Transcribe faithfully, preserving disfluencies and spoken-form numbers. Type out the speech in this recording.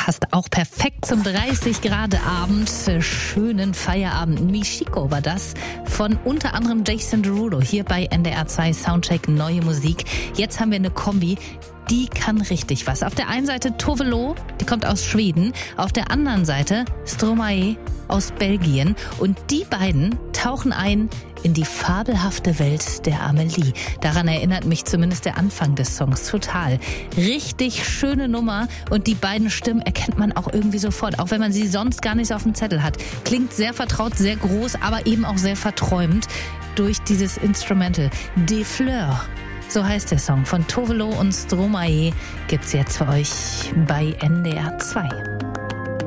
Passt auch perfekt zum dreißig Grad Abend. Schönen Feierabend. Michiko war das von unter anderem Jason Derulo hier bei N D R zwei Soundcheck Neue Musik. Jetzt haben wir eine Kombi, die kann richtig was. Auf der einen Seite Tove Lo, die kommt aus Schweden. Auf der anderen Seite Stromae aus Belgien. Und die beiden tauchen ein in die fabelhafte Welt der Amelie. Daran erinnert mich zumindest der Anfang des Songs total. Richtig schöne Nummer und die beiden Stimmen erkennt man auch irgendwie sofort, auch wenn man sie sonst gar nicht so auf dem Zettel hat. Klingt sehr vertraut, sehr groß, aber eben auch sehr verträumt durch dieses Instrumental. Des Fleurs, so heißt der Song von Tove Lo und Stromae, gibt's jetzt für euch bei N D R zwei.